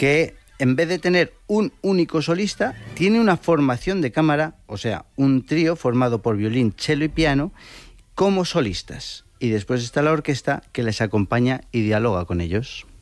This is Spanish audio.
que en vez de tener un único solista, tiene una formación de cámara, o sea, un trío formado por violín, cello y piano, como solistas. Y después está la orquesta que les acompaña y dialoga con ellos.